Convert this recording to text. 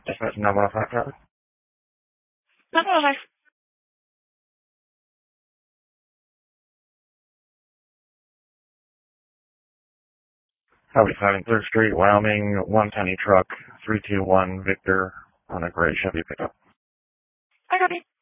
Dispatch 915 traffic. 915. Highway 5 3rd Street, Wyoming, 1 tiny truck, 321 Victor on a gray Chevy pickup. I copy.